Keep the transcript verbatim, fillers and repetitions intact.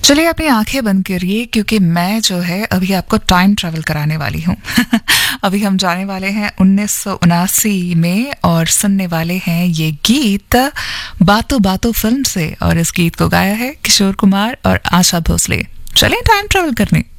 चलिए अपनी आंखें बंद करिए क्योंकि मैं जो है अभी आपको टाइम ट्रैवल कराने वाली हूँ। अभी हम जाने वाले हैं उन्नीस सौ उनासी में और सुनने वाले हैं ये गीत बातों बातों फिल्म से, और इस गीत को गाया है किशोर कुमार और आशा भोसले। चलिए टाइम ट्रैवल करने।